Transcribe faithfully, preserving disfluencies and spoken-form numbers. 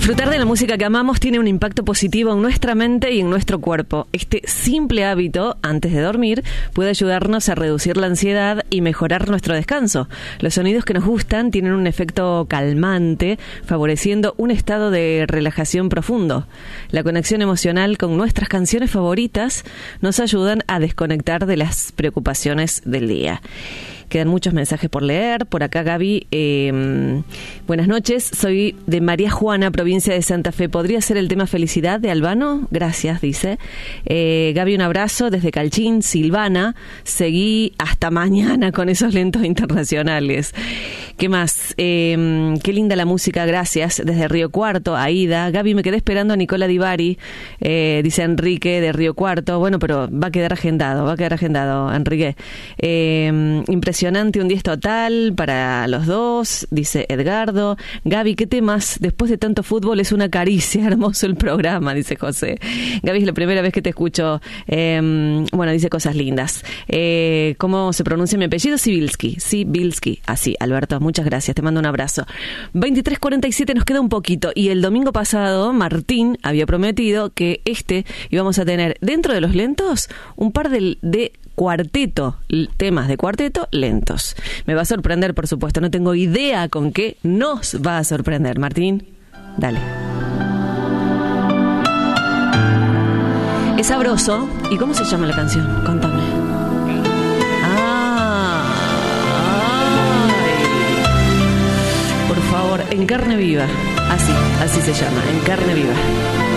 Disfrutar de la música que amamos tiene un impacto positivo en nuestra mente y en nuestro cuerpo. Este simple hábito, antes de dormir, puede ayudarnos a reducir la ansiedad y mejorar nuestro descanso. Los sonidos que nos gustan tienen un efecto calmante, favoreciendo un estado de relajación profundo. La conexión emocional con nuestras canciones favoritas nos ayudan a desconectar de las preocupaciones del día. Quedan muchos mensajes por leer. Por acá, Gaby, eh, buenas noches. Soy de María Juana, provincia de Santa Fe. ¿Podría ser el tema Felicidad de Albano? Gracias, dice. Eh, Gaby, un abrazo desde Calchín. Silvana, seguí hasta mañana con esos lentos internacionales. ¿Qué más? Eh, qué linda la música, gracias. Desde Río Cuarto, Aida. Gaby, me quedé esperando a Nicola Di Bari, eh, dice Enrique de Río Cuarto. Bueno, pero va a quedar agendado, va a quedar agendado, Enrique. Eh, impresionante. Un diez total para los dos, dice Edgardo. Gaby, ¿qué temas? Después de tanto fútbol es una caricia, hermoso el programa, dice José. Gaby, es la primera vez que te escucho. Eh, bueno, dice cosas lindas. Eh, ¿Cómo se pronuncia mi apellido? Sibilski. Sibilski. Así, Alberto, muchas gracias, te mando un abrazo. veintitrés cuarenta y siete, nos queda un poquito. Y el domingo pasado, Martín había prometido que este íbamos a tener dentro de los lentos un par de, de cuarteto, temas de cuarteto lentos. Me va a sorprender, por supuesto. No tengo idea con qué nos va a sorprender. Martín, dale. Es sabroso. ¿Y cómo se llama la canción? Contame. Ah, ay. Por favor, En Carne Viva. Así, así se llama, En Carne Viva.